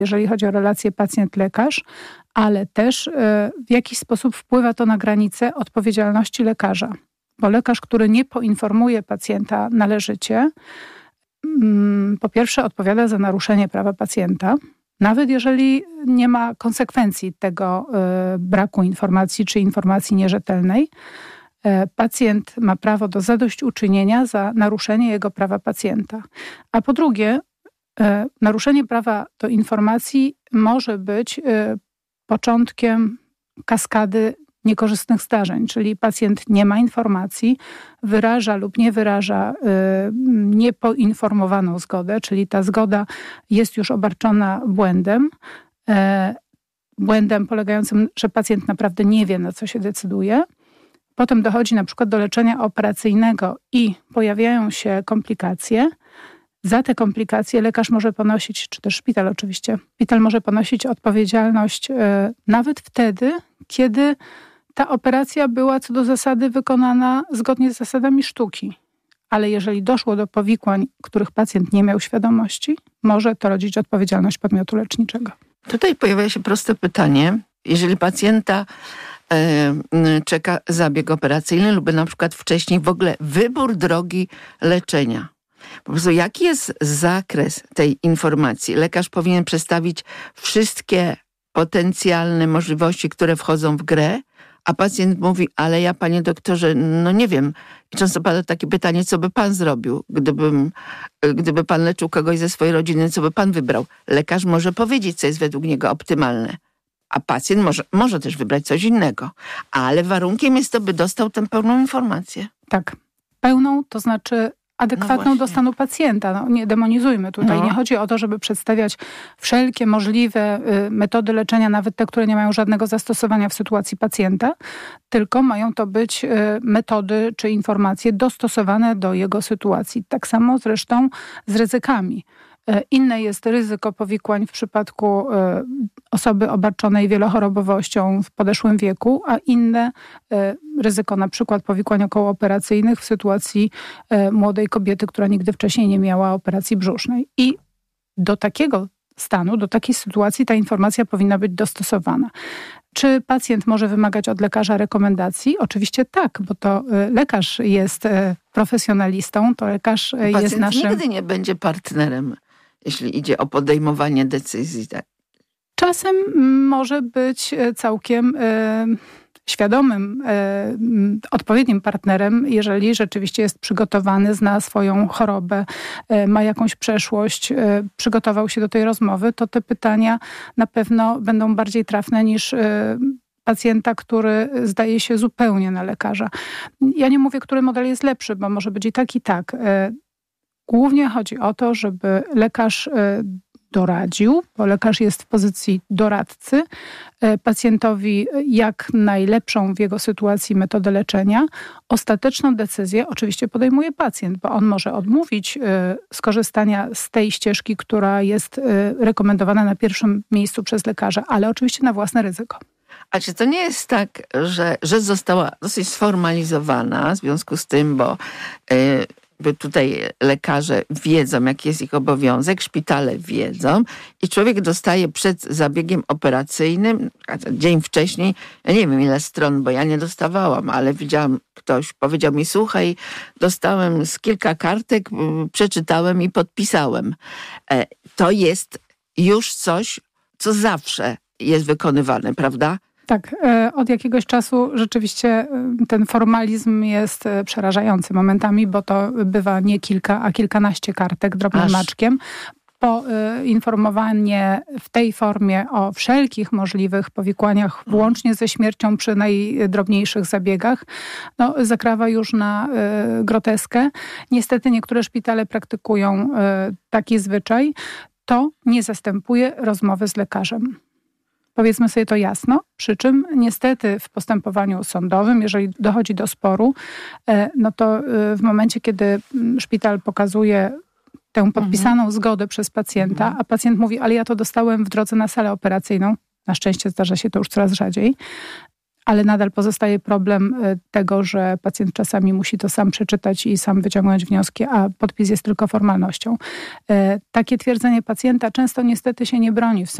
jeżeli chodzi o relację pacjent-lekarz, ale też w jakiś sposób wpływa to na granicę odpowiedzialności lekarza. Bo lekarz, który nie poinformuje pacjenta należycie, po pierwsze odpowiada za naruszenie prawa pacjenta, nawet jeżeli nie ma konsekwencji tego braku informacji czy informacji nierzetelnej. Pacjent ma prawo do zadośćuczynienia za naruszenie jego prawa pacjenta. A po drugie, naruszenie prawa do informacji może być początkiem kaskady niekorzystnych zdarzeń, czyli pacjent nie ma informacji, wyraża lub nie wyraża niepoinformowaną zgodę, czyli ta zgoda jest już obarczona błędem polegającym, że pacjent naprawdę nie wie, na co się decyduje. Potem dochodzi na przykład do leczenia operacyjnego i pojawiają się komplikacje. Za te komplikacje lekarz może ponosić, czy też szpital oczywiście, szpital może ponosić odpowiedzialność nawet wtedy, kiedy ta operacja była co do zasady wykonana zgodnie z zasadami sztuki. Ale jeżeli doszło do powikłań, których pacjent nie miał świadomości, może to rodzić odpowiedzialność podmiotu leczniczego. Tutaj pojawia się proste pytanie. Jeżeli pacjenta czeka zabieg operacyjny lub na przykład wcześniej w ogóle wybór drogi leczenia. Po prostu jaki jest zakres tej informacji? Lekarz powinien przedstawić wszystkie potencjalne możliwości, które wchodzą w grę, a pacjent mówi, ale ja, panie doktorze, no nie wiem. I często pada takie pytanie, co by pan zrobił, gdyby pan leczył kogoś ze swojej rodziny, co by pan wybrał? Lekarz może powiedzieć, co jest według niego optymalne, a pacjent może też wybrać coś innego. Ale warunkiem jest to, by dostał tę pełną informację. Tak, pełną, to znaczy adekwatną do stanu pacjenta. Nie demonizujmy tutaj. Nie chodzi o to, żeby przedstawiać wszelkie możliwe metody leczenia, nawet te, które nie mają żadnego zastosowania w sytuacji pacjenta, tylko mają to być metody czy informacje dostosowane do jego sytuacji. Tak samo zresztą z ryzykami. Inne jest ryzyko powikłań w przypadku osoby obarczonej wielochorobowością w podeszłym wieku, a inne ryzyko na przykład powikłań okołooperacyjnych w sytuacji młodej kobiety, która nigdy wcześniej nie miała operacji brzusznej. I do takiego stanu, do takiej sytuacji ta informacja powinna być dostosowana. Czy pacjent może wymagać od lekarza rekomendacji? Oczywiście tak, bo to lekarz jest profesjonalistą, to lekarz jest naszym... Pacjent nigdy nie będzie partnerem, jeśli idzie o podejmowanie decyzji. Tak? Czasem może być całkiem świadomym, odpowiednim partnerem, jeżeli rzeczywiście jest przygotowany, zna swoją chorobę, ma jakąś przeszłość, przygotował się do tej rozmowy, to te pytania na pewno będą bardziej trafne niż pacjenta, który zdaje się zupełnie na lekarza. Ja nie mówię, który model jest lepszy, bo może być i tak, i tak. Głównie chodzi o to, żeby lekarz doradził, bo lekarz jest w pozycji doradcy, pacjentowi jak najlepszą w jego sytuacji metodę leczenia. Ostateczną decyzję oczywiście podejmuje pacjent, bo on może odmówić skorzystania z tej ścieżki, która jest rekomendowana na pierwszym miejscu przez lekarza, ale oczywiście na własne ryzyko. A czy to nie jest tak, że rzecz została dosyć sformalizowana w związku z tym, bo tutaj lekarze wiedzą, jaki jest ich obowiązek, szpitale wiedzą i człowiek dostaje przed zabiegiem operacyjnym, dzień wcześniej, ja nie wiem ile stron, bo ja nie dostawałam, ale widziałam, ktoś powiedział mi, słuchaj, dostałem z kilka kartek, przeczytałem i podpisałem. To jest już coś, co zawsze jest wykonywane, prawda? Tak, od jakiegoś czasu rzeczywiście ten formalizm jest przerażający momentami, bo to bywa nie kilka, a kilkanaście kartek drobnym maczkiem. Poinformowanie w tej formie o wszelkich możliwych powikłaniach, włącznie ze śmiercią przy najdrobniejszych zabiegach, zakrawa już na groteskę. Niestety niektóre szpitale praktykują taki zwyczaj. To nie zastępuje rozmowy z lekarzem. Powiedzmy sobie to jasno, przy czym niestety w postępowaniu sądowym, jeżeli dochodzi do sporu, to w momencie, kiedy szpital pokazuje tę podpisaną zgodę przez pacjenta, a pacjent mówi, ale ja to dostałem w drodze na salę operacyjną, na szczęście zdarza się to już coraz rzadziej, ale nadal pozostaje problem tego, że pacjent czasami musi to sam przeczytać i sam wyciągnąć wnioski, a podpis jest tylko formalnością. Takie twierdzenie pacjenta często niestety się nie broni w sądzie.